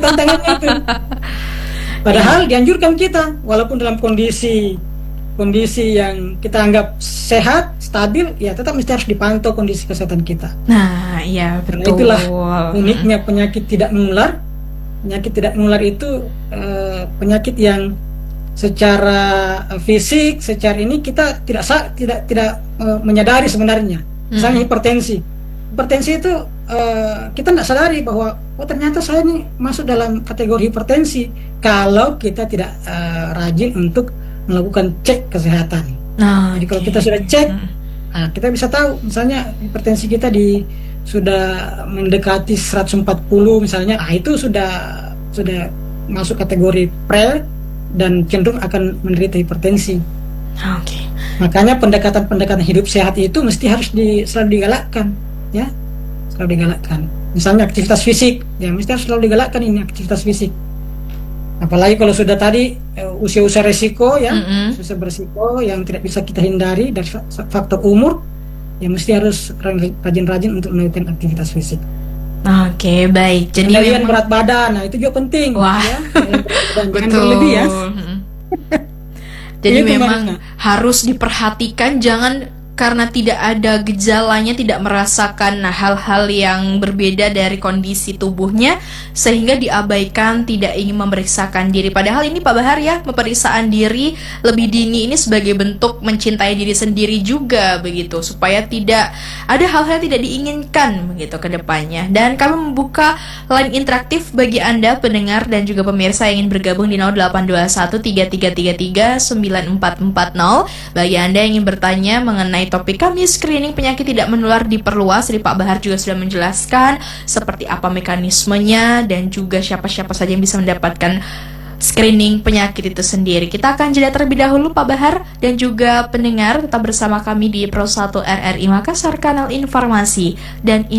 tantangannya itu. Padahal dianjurkan kita, walaupun dalam kondisi yang kita anggap sehat, stabil, ya tetap mesti harus dipantau kondisi kesehatan kita. Nah, iya Karena betul. itulah uniknya penyakit tidak menular. Penyakit tidak menular itu penyakit yang secara fisik, secara ini kita tidak menyadari sebenarnya. Misalnya hipertensi itu kita tidak sadari bahwa ternyata saya ini masuk dalam kategori hipertensi kalau kita tidak rajin untuk melakukan cek kesehatan. Jadi kalau kita sudah cek, kita bisa tahu misalnya hipertensi kita sudah mendekati 140 misalnya, itu sudah masuk kategori pre dan cenderung akan menderita hipertensi. Makanya pendekatan hidup sehat itu mesti harus selalu digalakkan, ya, selalu digalakkan. Misalnya aktivitas fisik, ya mesti harus selalu digalakkan ini aktivitas fisik. Apalagi kalau sudah tadi usia-usia resiko, ya, usia berisiko yang tidak bisa kita hindari dari faktor umur, ya mesti harus rajin-rajin untuk melakukan aktivitas fisik. Oke, baik. Jadi kemudian berat badan, nah itu juga penting. Wah, ya. betul. Berlebih, ya. Jadi memang harus diperhatikan, jangan karena tidak ada gejalanya, tidak merasakan hal-hal yang berbeda dari kondisi tubuhnya sehingga diabaikan, tidak ingin memeriksakan diri. Padahal ini Pak Bahar, ya, pemeriksaan diri lebih dini ini sebagai bentuk mencintai diri sendiri juga begitu, supaya tidak ada hal-hal yang tidak diinginkan begitu ke depannya. Dan kami membuka line interaktif bagi Anda pendengar dan juga pemirsa yang ingin bergabung di 082133394440. Bagi Anda yang ingin bertanya mengenai topik kami, screening penyakit tidak menular diperluas. Jadi Pak Bahar juga sudah menjelaskan seperti apa mekanismenya dan juga siapa-siapa saja yang bisa mendapatkan screening penyakit itu sendiri. Kita akan jeda terlebih dahulu Pak Bahar dan juga pendengar, tetap bersama kami di Pro 1 RRI Makassar, kanal informasi dan